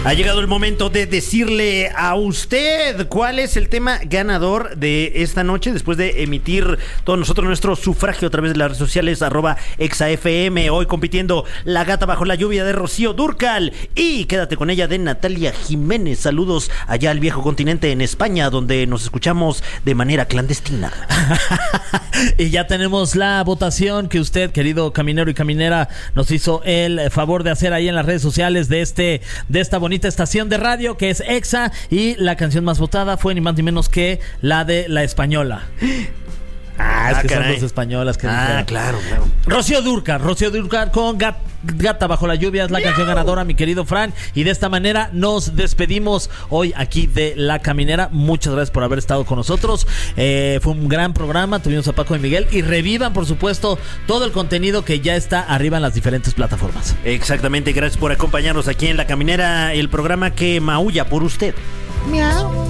Ha llegado el momento de decirle a usted cuál es el tema ganador de esta noche, después de emitir todos nosotros nuestro sufragio a través de las redes sociales, @ExaFM. Hoy compitiendo La Gata Bajo la Lluvia de Rocío Dúrcal y Quédate con ella de Natalia Jiménez. Saludos allá al viejo continente en España, donde nos escuchamos de manera clandestina. Y ya tenemos la votación que usted, querido caminero y caminera, nos hizo el favor de hacer ahí en las redes sociales de esta bonita estación de radio que es Exa, y la canción más votada fue ni más ni menos que la de La Española. Es que caray. Son dos españolas que claro. Rocío Dúrcal con Gata Bajo la Lluvia es la canción ganadora, mi querido Fran. Y de esta manera nos despedimos hoy aquí de La Caminera. Muchas gracias por haber estado con nosotros. Fue un gran programa. Tuvimos a Paco y Miguel. Y revivan, por supuesto, todo el contenido que ya está arriba en las diferentes plataformas. Exactamente. Gracias por acompañarnos aquí en La Caminera, el programa que maulla por usted. Miau.